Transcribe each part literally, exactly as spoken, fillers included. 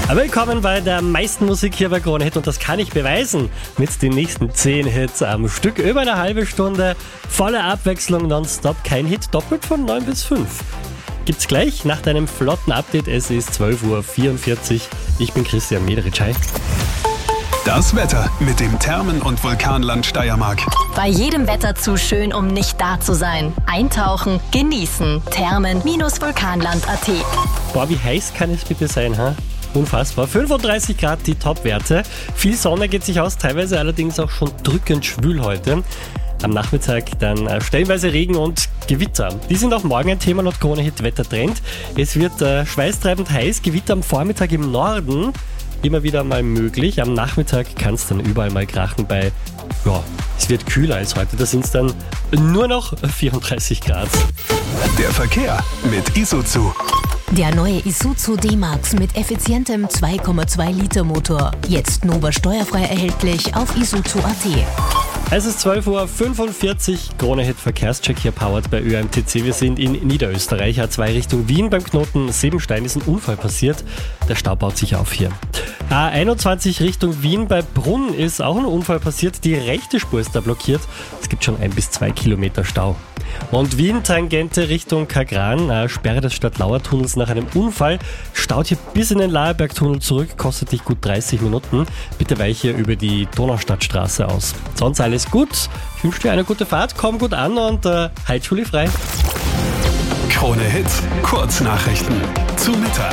Willkommen bei der meisten Musik hier bei Krone Hit und das kann ich beweisen mit den nächsten zehn Hits am Stück. Über eine halbe Stunde, volle Abwechslung, nonstop, kein Hit, doppelt von neun bis fünf. Gibt's gleich nach deinem flotten Update. Es ist zwölf Uhr vierundvierzig. Ich bin Christian Mederitsch. Hi. Das Wetter mit dem Thermen- und Vulkanland Steiermark. Bei jedem Wetter zu schön, um nicht da zu sein. Eintauchen, genießen. Thermen Vulkanland Punkt at. Boah, wie heiß kann es bitte sein, ha? Unfassbar. fünfunddreißig Grad die Top-Werte. Viel Sonne geht sich aus, teilweise allerdings auch schon drückend schwül heute. Am Nachmittag dann stellenweise Regen und Gewitter. Die sind auch morgen ein Thema laut Krone Hit Wettertrend. Es wird äh, schweißtreibend heiß, Gewitter am Vormittag im Norden. Immer wieder mal möglich. Am Nachmittag kann es dann überall mal krachen bei, ja, es wird kühler als heute. Da sind es dann nur noch vierunddreißig Grad. Der Verkehr mit Isuzu. Der neue Isuzu D-Max mit effizientem zwei Komma zwei Liter Motor. Jetzt Nova steuerfrei erhältlich auf isuzu Punkt at. Es ist zwölf Uhr fünfundvierzig, Krone Hit Verkehrscheck hier powered bei Ö M T C. Wir sind in Niederösterreich, A zwei Richtung Wien. Beim Knoten Sebenstein ist ein Unfall passiert. Der Stau baut sich auf hier. A einundzwanzig Richtung Wien, bei Brunn ist auch ein Unfall passiert. Die rechte Spur ist da blockiert. Es gibt schon ein bis zwei Kilometer Stau. Und Wien, Tangente Richtung Kagran, Sperre des Stadtlauer-Tunnels nach einem Unfall. Staut hier bis in den Laerbergtunnel zurück, kostet dich gut dreißig Minuten. Bitte weiche über die Donaustadtstraße aus. Sonst alles gut. Ich wünsche dir eine gute Fahrt, komm gut an und äh, halt schulfrei. Krone Hit, Kurznachrichten zu Mittag.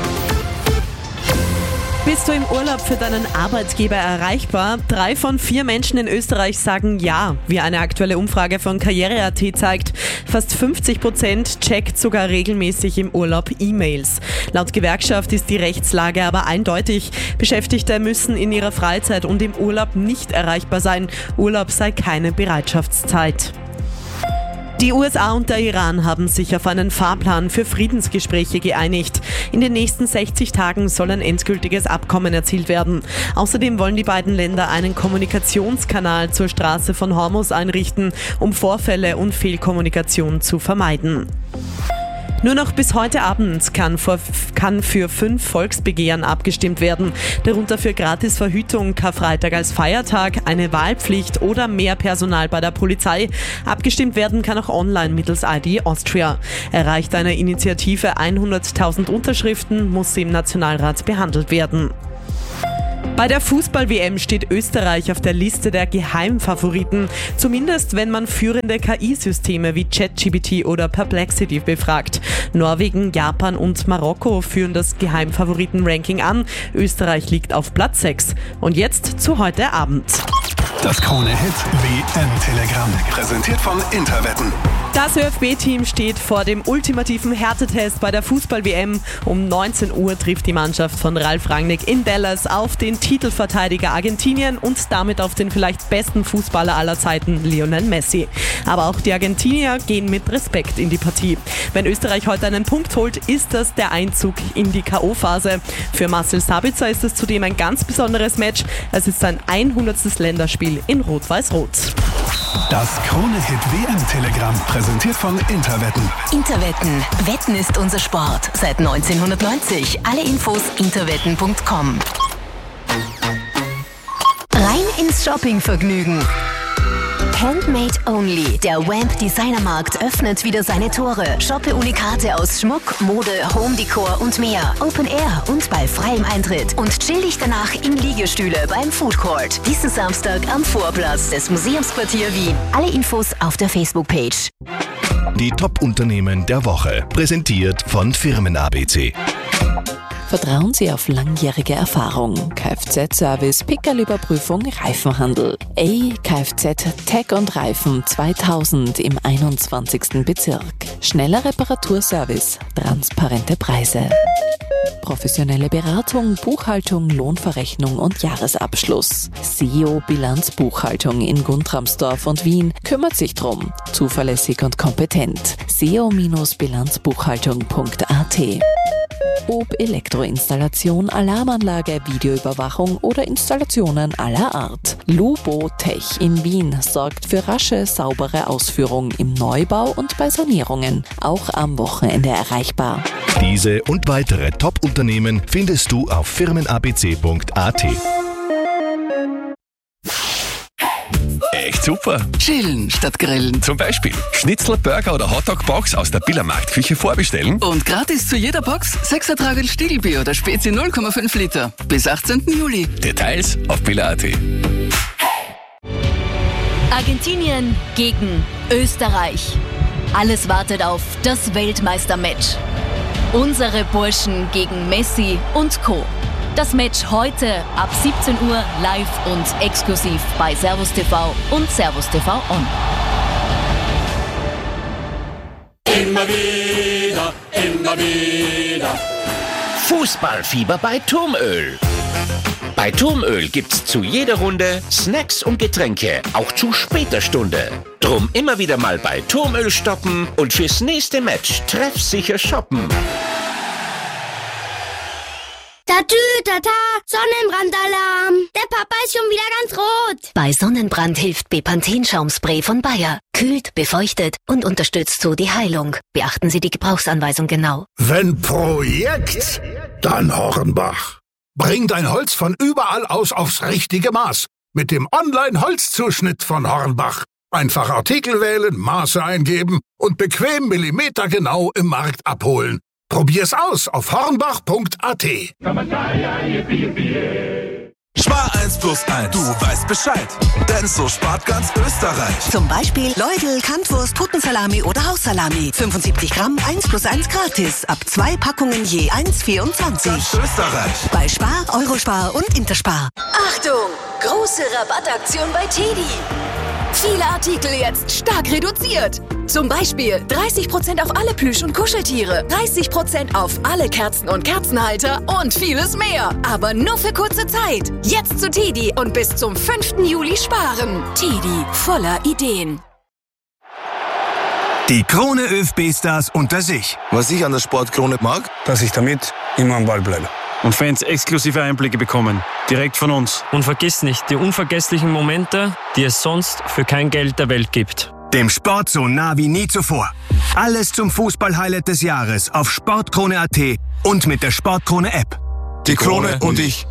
Bist du im Urlaub für deinen Arbeitgeber erreichbar? Drei von vier Menschen in Österreich sagen ja, wie eine aktuelle Umfrage von Karriere Punkt at zeigt. Fast fünfzig Prozent checkt sogar regelmäßig im Urlaub E-Mails. Laut Gewerkschaft ist die Rechtslage aber eindeutig. Beschäftigte müssen in ihrer Freizeit und im Urlaub nicht erreichbar sein. Urlaub sei keine Bereitschaftszeit. Die U S A und der Iran haben sich auf einen Fahrplan für Friedensgespräche geeinigt. In den nächsten sechzig Tagen soll ein endgültiges Abkommen erzielt werden. Außerdem wollen die beiden Länder einen Kommunikationskanal zur Straße von Hormuz einrichten, um Vorfälle und Fehlkommunikation zu vermeiden. Nur noch bis heute Abend kann, vor, kann für fünf Volksbegehren abgestimmt werden. Darunter für Gratisverhütung, Karfreitag als Feiertag, eine Wahlpflicht oder mehr Personal bei der Polizei. Abgestimmt werden kann auch online mittels I D Austria. Erreicht eine Initiative hunderttausend Unterschriften, muss sie im Nationalrat behandelt werden. Bei der Fußball-W M steht Österreich auf der Liste der Geheimfavoriten, zumindest wenn man führende K I-Systeme wie ChatGPT oder Perplexity befragt. Norwegen, Japan und Marokko führen das Geheimfavoriten-Ranking an. Österreich liegt auf Platz sechs. Und jetzt zu heute Abend. Das Krone Hit W M-Telegramm, präsentiert von Interwetten. Das Ö F B-Team steht vor dem ultimativen Härtetest bei der Fußball-W M. Um neunzehn Uhr trifft die Mannschaft von Ralf Rangnick in Dallas auf den Titelverteidiger Argentinien und damit auf den vielleicht besten Fußballer aller Zeiten, Lionel Messi. Aber auch die Argentinier gehen mit Respekt in die Partie. Wenn Österreich heute einen Punkt holt, ist das der Einzug in die K O-Phase. Für Marcel Sabitzer ist es zudem ein ganz besonderes Match. Es ist sein hundertstes Länderspiel in Rot-Weiß-Rot. Das Krone Hit W M-Telegramm, präsentiert von Interwetten. Interwetten. Wetten ist unser Sport. Seit neunzehnhundertneunzig. Alle Infos interwetten punkt com. Rein ins Shoppingvergnügen. Handmade Only. Der Wamp Designermarkt öffnet wieder seine Tore. Shoppe Unikate aus Schmuck, Mode, Home-Decor und mehr. Open Air und bei freiem Eintritt. Und chill dich danach in Liegestühle beim Food Court. Diesen Samstag am Vorplatz des Museumsquartier Wien. Alle Infos auf der Facebook-Page. Die Top-Unternehmen der Woche. Präsentiert von Firmen A B C. Vertrauen Sie auf langjährige Erfahrung. Kfz-Service, Pickerl-Überprüfung, Reifenhandel. A Kfz Tech und Reifen zweitausend im einundzwanzigsten Bezirk. Schneller Reparaturservice, transparente Preise. Professionelle Beratung, Buchhaltung, Lohnverrechnung und Jahresabschluss. S E O Bilanzbuchhaltung in Guntramsdorf und Wien kümmert sich drum. Zuverlässig und kompetent. S E O Bilanzbuchhaltung punkt at. ob Elektroinstallation, Alarmanlage, Videoüberwachung oder Installationen aller Art. Lubo Tech in Wien sorgt für rasche, saubere Ausführung im Neubau und bei Sanierungen, auch am Wochenende erreichbar. Diese und weitere Top-Unternehmen findest du auf firmenabc punkt at. Echt super. Chillen statt grillen. Zum Beispiel Schnitzel, Burger oder Hotdog-Box aus der Billermarktküche vorbestellen. Und gratis zu jeder Box sechs Ertragen Stiegelbier oder Spezi null Komma fünf Liter. Bis achtzehnten Juli. Details auf biller punkt at. Argentinien gegen Österreich. Alles wartet auf das Weltmeistermatch. Unsere Burschen gegen Messi und Co. Das Match heute ab siebzehn Uhr live und exklusiv bei Servus T V und Servus T V On. Immer wieder, immer wieder. Fußballfieber bei Turmöl. Bei Turmöl gibt's zu jeder Runde Snacks und Getränke, auch zu später Stunde. Drum immer wieder mal bei Turmöl stoppen und fürs nächste Match treffsicher shoppen. Tatü, tata, Sonnenbrandalarm. Der Papa ist schon wieder ganz rot. Bei Sonnenbrand hilft Bepanthen-Schaumspray von Bayer. Kühlt, befeuchtet und unterstützt so die Heilung. Beachten Sie die Gebrauchsanweisung genau. Wenn Projekt, dann Hornbach. Bring dein Holz von überall aus aufs richtige Maß. Mit dem Online-Holzzuschnitt von Hornbach. Einfach Artikel wählen, Maße eingeben und bequem millimetergenau im Markt abholen. Probier's aus auf hornbach punkt at. Spar eins plus eins. Du weißt Bescheid. Denn so spart ganz Österreich. Zum Beispiel Leudel, Kantwurst, Putensalami oder Haussalami. fünfundsiebzig Gramm, eins plus eins gratis. Ab zwei Packungen je eins Komma vierundzwanzig. Ganz Österreich. Bei Spar, Eurospar und Interspar. Achtung! Große Rabattaktion bei Tedi. Viele Artikel jetzt stark reduziert. Zum Beispiel dreißig Prozent auf alle Plüsch- und Kuscheltiere, dreißig Prozent auf alle Kerzen und Kerzenhalter und vieles mehr. Aber nur für kurze Zeit. Jetzt zu Tedi und bis zum fünften Juli sparen. Tedi, voller Ideen. Die Krone ÖFB-Stars unter sich. Was ich an der Sportkrone mag, dass ich damit immer am Ball bleibe. Und Fans exklusive Einblicke bekommen, direkt von uns. Und vergiss nicht, die unvergesslichen Momente, die es sonst für kein Geld der Welt gibt. Dem Sport so nah wie nie zuvor. Alles zum Fußball-Highlight des Jahres auf sportkrone punkt at und mit der Sportkrone-App. Die Krone und ich.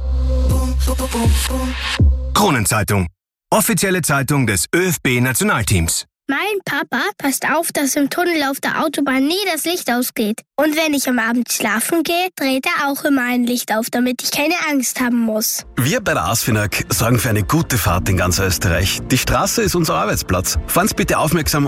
Kronenzeitung. Offizielle Zeitung des ÖFB-Nationalteams. Mein Papa passt auf, dass im Tunnel auf der Autobahn nie das Licht ausgeht. Und wenn ich am Abend schlafen gehe, dreht er auch immer ein Licht auf, damit ich keine Angst haben muss. Wir bei der ASFINAG sorgen für eine gute Fahrt in ganz Österreich. Die Straße ist unser Arbeitsplatz. Fahren Sie bitte aufmerksam